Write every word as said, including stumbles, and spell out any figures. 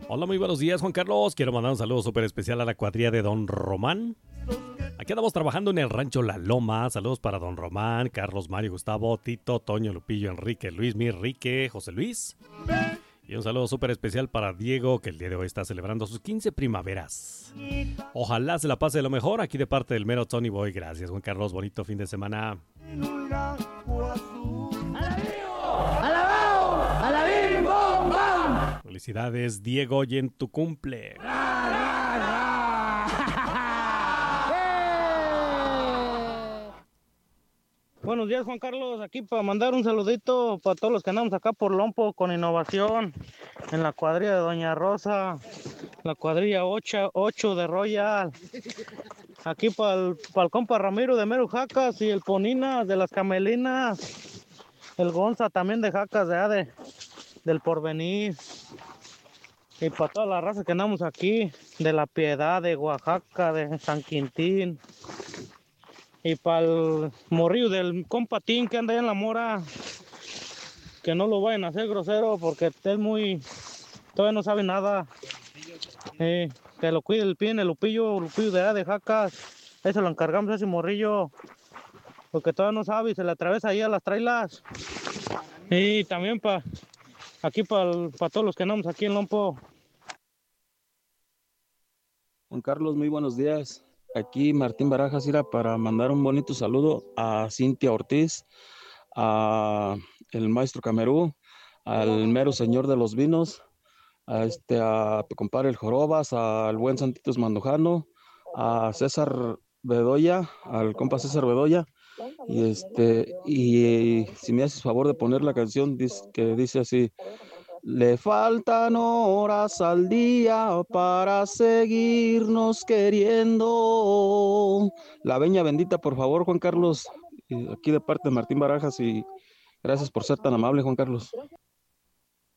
Hola, muy buenos días, Juan Carlos. Quiero mandar un saludo súper especial a la cuadrilla de Don Román. Aquí andamos trabajando en el rancho La Loma. Saludos para Don Román, Carlos, Mario, Gustavo, Tito, Toño, Lupillo, Enrique, Luis, Mirrique, José Luis. Y un saludo súper especial para Diego, que el día de hoy está celebrando sus quince primaveras. Ojalá se la pase de lo mejor aquí de parte del mero Tony Boy. Gracias, Juan Carlos. Bonito fin de semana. ¡Alabao! ¡Alabim, bom, bam! Felicidades, Diego, y en tu cumple. Buenos días, Juan Carlos, aquí para mandar un saludito para todos los que andamos acá por Lompo con innovación, en la cuadrilla de Doña Rosa, la cuadrilla ocho de Royal, aquí para el, para el compa Ramiro de Mero Jacas y el Ponina de las Camelinas, el Gonza también de Jacas de, de del Porvenir, y para toda la raza que andamos aquí, de La Piedad, de Oaxaca, de San Quintín. Y para el morrillo del compatín que anda allá en la mora, que no lo vayan a hacer grosero porque es muy, todavía no sabe nada. Eh, que lo cuide el pin, el lupillo, lupillo de allá de Jacas. Eso lo encargamos a ese morrillo, porque todavía no sabe y se le atraviesa ahí a las trailas. Y también para aquí para pa todos los que andamos aquí en Lompo. Juan Carlos, muy buenos días. Aquí Martín Barajas era para mandar un bonito saludo a Cintia Ortiz, a el maestro Camerú, al mero señor de los vinos, a este a tu compadre el Jorobas, al buen Santitos Mandujano, a César Bedoya, al compa César Bedoya, y este, y si me haces favor de poner la canción dice, que dice así: le faltan horas al día para seguirnos queriendo. La veña bendita, por favor, Juan Carlos. Aquí de parte de Martín Barajas, y gracias por ser tan amable, Juan Carlos.